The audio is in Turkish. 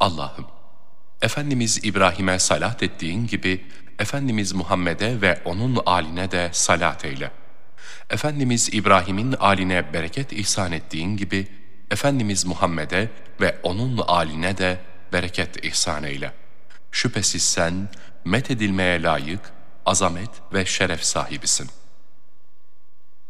Allah'ım, Efendimiz İbrahim'e salat ettiğin gibi, Efendimiz Muhammed'e ve onun âline de salat eyle. Efendimiz İbrahim'in âline bereket ihsan ettiğin gibi, Efendimiz Muhammed'e ve onun âline de bereket ihsan eyle. Şüphesiz sen, methedilmeye layık, azamet ve şeref sahibisin.